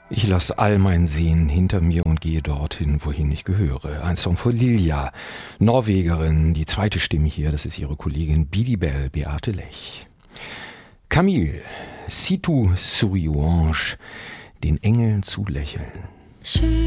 Ich lasse all mein Sehen hinter mir und gehe dorthin, wohin ich gehöre. Ein Song von Lilja, Norwegerin. Die zweite Stimme hier, das ist ihre Kollegin Bidibel Beate Lech. Camille, si tu souriange, den Engeln zulächeln.